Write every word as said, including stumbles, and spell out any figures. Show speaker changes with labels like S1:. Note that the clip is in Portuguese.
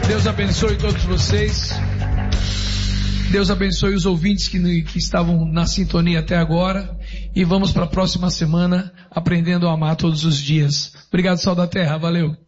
S1: Deus abençoe todos vocês. Deus abençoe os ouvintes que, que estavam na sintonia até agora. E vamos para a próxima semana aprendendo a amar todos os dias. Obrigado, Sal da Terra. Valeu.